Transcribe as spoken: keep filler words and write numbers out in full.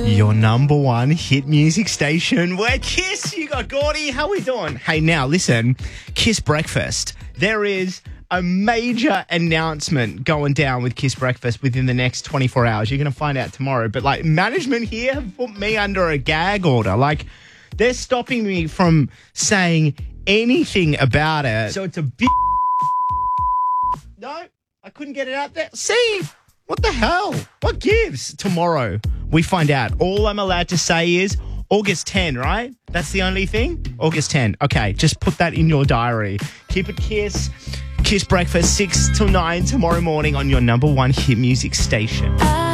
Your number one hit music station. We're Kiss. You got Gordy. How we doing? Hey, now listen, Kiss Breakfast. There is a major announcement going down with Kiss Breakfast within the next twenty-four hours. You're going to find out tomorrow. But like management here have put me under a gag order. Like they're stopping me from saying anything about it. So it's a big... No, I couldn't get it out there. See? What the hell? What gives? Tomorrow, we find out. All I'm allowed to say is August tenth, right? That's the only thing? August tenth. Okay, just put that in your diary. Keep it Kiss. Kiss Breakfast, six till nine tomorrow morning on your number one hit music station.